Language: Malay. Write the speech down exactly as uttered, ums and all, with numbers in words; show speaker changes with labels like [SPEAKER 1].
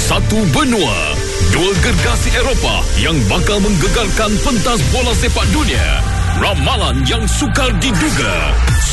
[SPEAKER 1] Satu benua, dua gergasi Eropah yang bakal menggegarkan pentas bola sepak dunia. Ramalan yang sukar diduga.